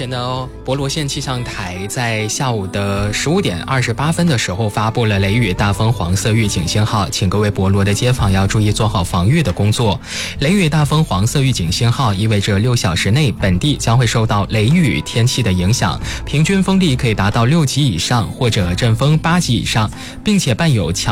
前呢，博罗县气象台在下午的15点28分的时候发布了雷雨大风黄色预警信号，请各位博罗的街坊要注意做好防御的工作。雷雨大风黄色预警信号意味着6小时内本地将会受到雷雨天气的影响，平均风力可以达到6级以上或者阵风8级以上，并且伴有强